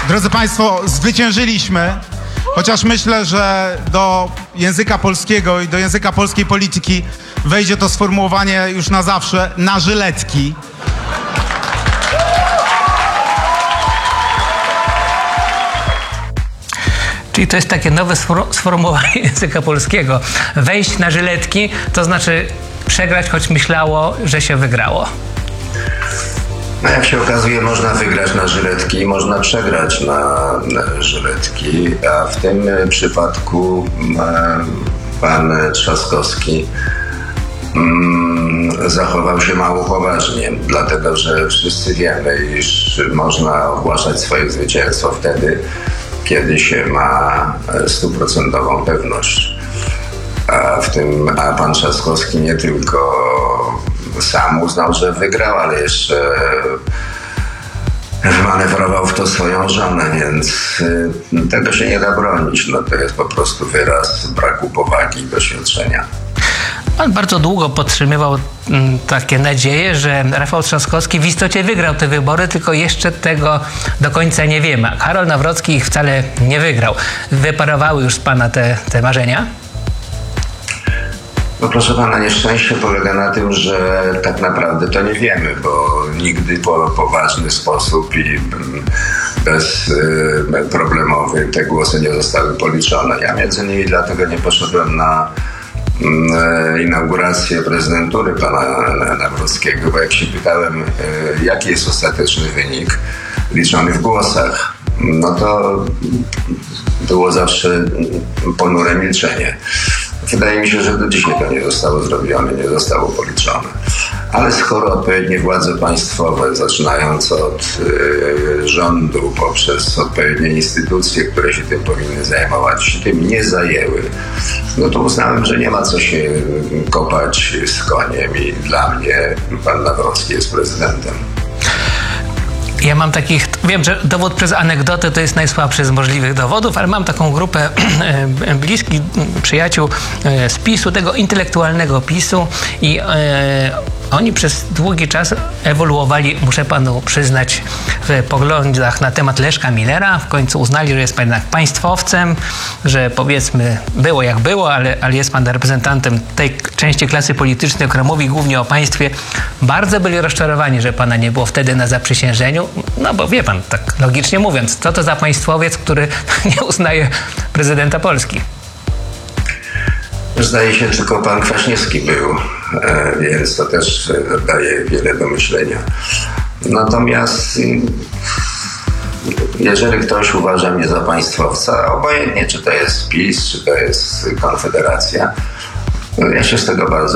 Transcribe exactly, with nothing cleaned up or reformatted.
Drodzy Państwo, zwyciężyliśmy, chociaż myślę, że do języka polskiego i do języka polskiej polityki wejdzie to sformułowanie już na zawsze, na żyletki. Czyli to jest takie nowe sformułowanie języka polskiego. Wejść na żyletki, to znaczy przegrać, choć myślało, że się wygrało. No jak się okazuje, można wygrać na żyletki i można przegrać na, na żyletki, a w tym przypadku pan Trzaskowski mm, zachował się mało poważnie, dlatego że wszyscy wiemy, iż można ogłaszać swoje zwycięstwo wtedy, kiedy się ma stuprocentową pewność. A, w tym, a pan Trzaskowski nie tylko sam uznał, że wygrał, ale jeszcze wmanewrował w to swoją żonę, więc tego się nie da bronić. No, to jest po prostu wyraz braku powagi i doświadczenia. Pan bardzo długo podtrzymywał m, takie nadzieje, że Rafał Trzaskowski w istocie wygrał te wybory, tylko jeszcze tego do końca nie wiemy. Karol Nawrocki ich wcale nie wygrał. Wyparowały już z pana te, te marzenia? No proszę pana, nieszczęście polega na tym, że tak naprawdę to nie wiemy, bo nigdy po poważny sposób i bezproblemowy te głosy nie zostały policzone. Ja między innymi dlatego nie poszedłem na inaugurację prezydentury pana Nawrockiego, bo jak się pytałem, jaki jest ostateczny wynik liczony w głosach, no to było zawsze ponure milczenie. Wydaje mi się, że do dzisiaj to nie zostało zrobione, nie zostało policzone. Ale skoro odpowiednie władze państwowe, zaczynając od y, rządu, poprzez odpowiednie instytucje, które się tym powinny zajmować, się tym nie zajęły, no to uznałem, że nie ma co się kopać z koniem i dla mnie pan Nawrocki jest prezydentem. Ja mam takich, wiem, że dowód przez anegdotę to jest najsłabszy z możliwych dowodów, ale mam taką grupę bliskich przyjaciół z PiSu, tego intelektualnego PiSu i e, oni przez długi czas ewoluowali, muszę panu przyznać, w poglądach na temat Leszka Millera. W końcu uznali, że jest pan jednak państwowcem, że powiedzmy było jak było, ale, ale jest pan reprezentantem tej części klasy politycznej, która mówi głównie o państwie. Bardzo byli rozczarowani, że pana nie było wtedy na zaprzysiężeniu. No bo wie pan, tak logicznie mówiąc, co to za państwowiec, który nie uznaje prezydenta Polski? Zdaje się, tylko pan Kwaśniewski był, więc to też daje wiele do myślenia. Natomiast jeżeli ktoś uważa mnie za państwowca, obojętnie czy to jest PiS, czy to jest Konfederacja, ja się z tego bardzo